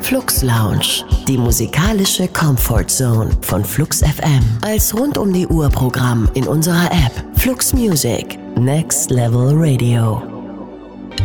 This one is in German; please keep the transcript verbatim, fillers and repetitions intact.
Flux Lounge, die musikalische Comfort Zone von Flux F M. Als rund um die Uhr Programm in unserer App Flux Music. Next Level Radio.